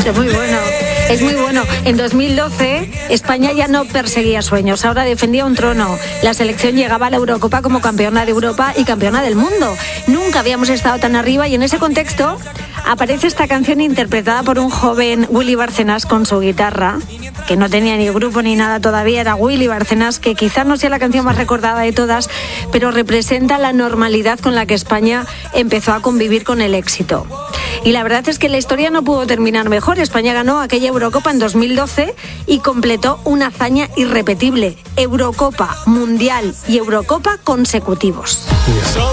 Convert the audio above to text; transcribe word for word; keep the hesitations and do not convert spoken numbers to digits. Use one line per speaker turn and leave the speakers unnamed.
Es muy bueno. Es muy bueno. En dos mil doce, España ya no perseguía sueños, ahora defendía un trono. La selección llegaba a la Eurocopa como campeona de Europa y campeona del mundo. Nunca habíamos estado tan arriba y en ese contexto aparece esta canción interpretada por un joven Willy Bárcenas con su guitarra, que no tenía ni grupo ni nada todavía, era Willy Bárcenas, que quizás no sea la canción más recordada de todas, pero representa la normalidad con la que España empezó a convivir con el éxito. Y la verdad es que la historia no pudo terminar mejor. España ganó aquella Eurocopa en dos mil doce y completó una hazaña irrepetible. Eurocopa, Mundial y Eurocopa consecutivos.